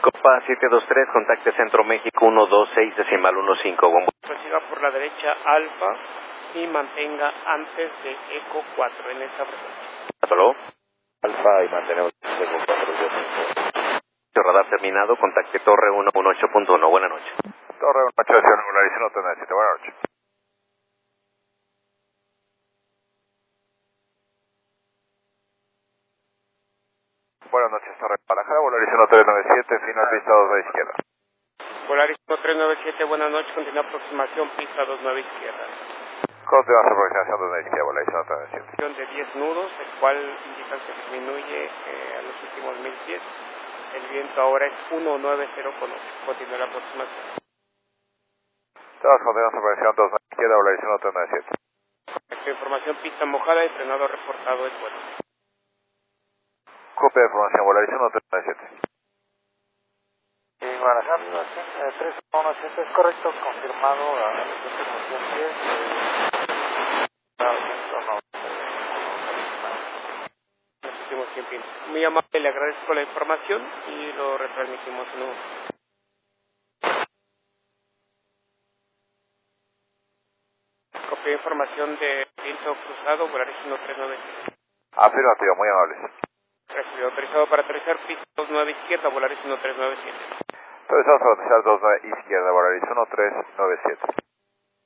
Copa 723, contacte Centro México 126 decimal 15. Reciba por la derecha Alfa y mantenga antes de Eco 4 en esta frecuencia. ¿Aló? Alfa y mantenemos Eco 4. Radar terminado, contacte Torre 118.1. Buenas noches. Torre 118, regularizando 37. Buenas noches. Buenas noches, Torre Guadalajara, Volarizando 397, final pista 2 de izquierda. Volarizando 397, buenas noches, continúa aproximación, pista 29 izquierda. Continúa aproximación 2 de izquierda, Volarizando 397. De 10 nudos, el cual indica que disminuye a los últimos 1000 pies. El viento ahora es 190 con 8. Continúa la aproximación. Todos continuamos aproximación 2 de izquierda, Volarizando 397. Esta información, pista mojada y frenado reportado es bueno. Copia de información, Volarizando 397. Guadalajara, 317 es correcto, confirmado a los últimos 10 pies. Los últimos 100 pies. Muy amable, le agradezco la información y lo retransmitimos en un... Copia de información de viento cruzado, Volarizando 397. Afirmativo, muy amables. Recibido, autorizado para aterrizar, pista 29 izquierda, Volarizando 397. Autorizado para aterrizar 2 de izquierda, Volarizando 397.